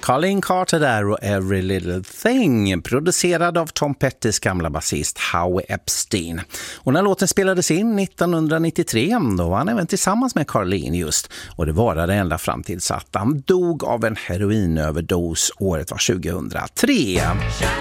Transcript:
Colleen Carter där och Every Little Thing, producerad av Tom Pettys gamla basist Howie Epstein. Och när låten spelades in 1993 då var han även tillsammans med Colleen just, och det varade ända fram tills att han dog av en heroinöverdos. Året var 2003.